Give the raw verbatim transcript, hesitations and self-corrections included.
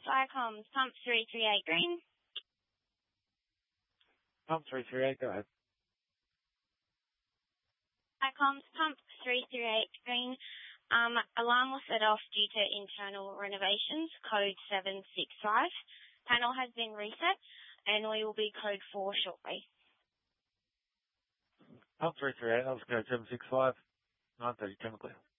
Viacom's pump three three eight green. Pump three three eight, go ahead. Viacom's pump three three eight green. Um, alarm was set off due to internal renovations, code seven six five. Panel has been reset, and we will be code four shortly. Pump three three eight, that was code seven six five. nine thirty, chemically.